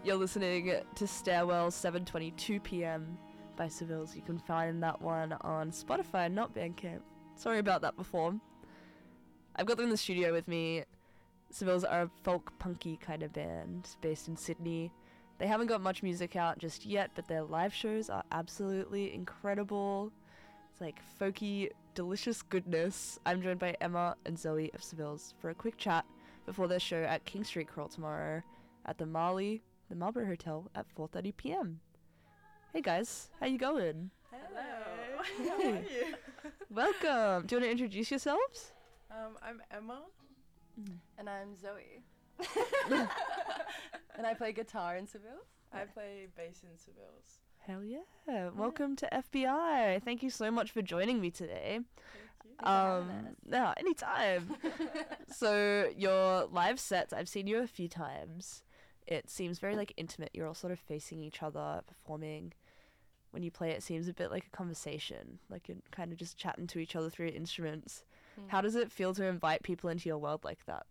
You're listening to Stairwell 7:22 p.m. by Seville's. You can find that one on Spotify, not Bandcamp. Sorry about that before. I've got them in the studio with me. Seville's are a folk punky kind of band based in Sydney. They haven't got much music out just yet, but their live shows are absolutely incredible. It's like folky, delicious goodness. I'm joined by Emma and Zoe of Seville's for a quick chat before their show at King Street Crawl tomorrow at the Marlborough Hotel at 4:30 p.m. Hey guys, how you going? Hello. Hey. How are you? Welcome. Do you want to introduce yourselves? I'm Emma. And I'm Zoe. And I play guitar in Seville's. I play bass in Seville's. Hell yeah. Welcome to FBI. Thank you so much for joining me today. Thank you. No, anytime. So your live sets, I've seen you a few times. It seems very like intimate. You're all sort of facing each other, performing. When you play, it seems a bit like a conversation, like you're kind of just chatting to each other through your instruments. How does it feel to invite people into your world like that?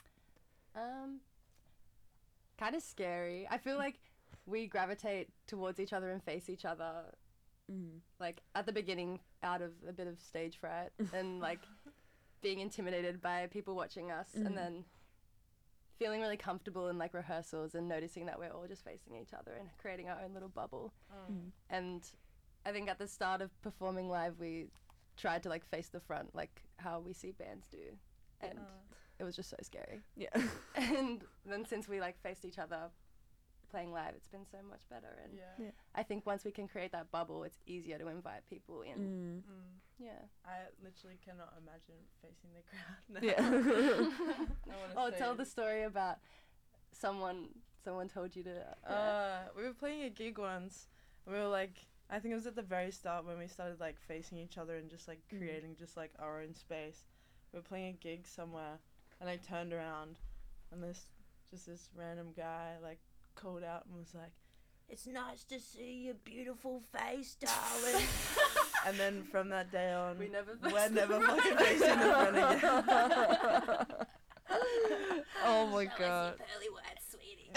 Kind of scary. I feel like we gravitate towards each other and face each other. Like at the beginning, out of a bit of stage fright and like being intimidated by people watching us, and then feeling really comfortable in like rehearsals and noticing that we're all just facing each other and creating our own little bubble. And I think at the start of performing live, we tried to like face the front, like how we see bands do, and it was just so scary. Yeah. And then since we like faced each other playing live, it's been so much better. And Yeah. I think once we can create that bubble, it's easier to invite people in. Yeah. I literally cannot imagine facing the crowd now. Yeah. Oh, tell the story about someone told you to. We were playing a gig once. We were like, I think it was at the very start when we started like facing each other and just like creating just like our own space. We were playing a gig somewhere, and I turned around, and this random guy like called out and was like, "It's nice to see your beautiful face, darling." And then from that day on, We never we're never fucking facing the front again. Oh my god. pearly white, sweetie.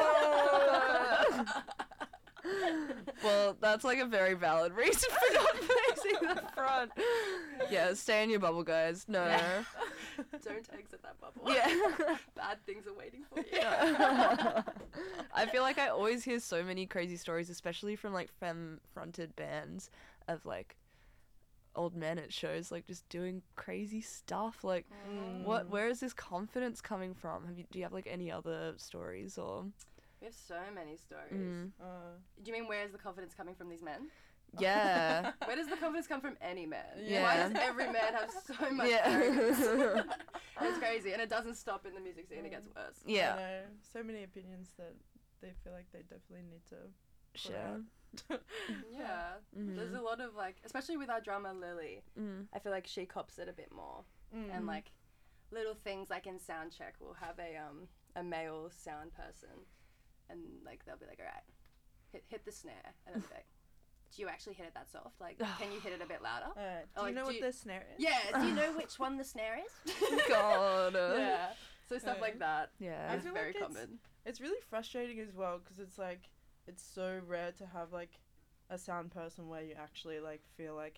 Well, that's like a very valid reason for not facing the front. Yeah, stay in your bubble, guys. No. Don't exit that bubble. Yeah. Bad things are waiting for you. I feel like I always hear so many crazy stories, especially from like femme-fronted bands, of like old men at shows like just doing crazy stuff. Like, where is this confidence coming from? Do you have like any other stories or? We have so many stories. Do you mean where is the confidence coming from these men? Yeah. Where does the confidence come from any man? Yeah. Why does every man have so much arrogance? It's crazy, and it doesn't stop in the music scene. It gets worse. I Yeah. know, so many opinions that they feel like they definitely need to Sure. Yeah. There's a lot of like, especially with our drummer Lily, I feel like she cops it a bit more. And like little things like in sound check, we'll have a male sound person, and like they'll be like, all right, hit the snare, and then be like, do you actually hit it that soft? Like, can you hit it a bit louder? Do Like, you know what the snare is? Yeah, do you know which one the snare is? God. Yeah, so stuff like that. Yeah. It's feel very like common. It's really frustrating as well, because it's like, it's so rare to have like a sound person where you actually like feel like